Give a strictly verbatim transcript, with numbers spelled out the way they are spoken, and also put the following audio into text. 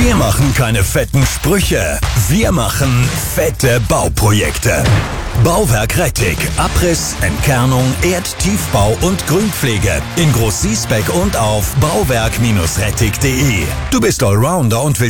Wir machen keine fetten Sprüche. Wir machen fette Bauprojekte. Bauwerk Rettig. Abriss, Entkernung, Erdtiefbau und Grünpflege. In Groß-Siesbeck und auf bauwerk Bindestrich rettig punkt de. Du bist Allrounder und willst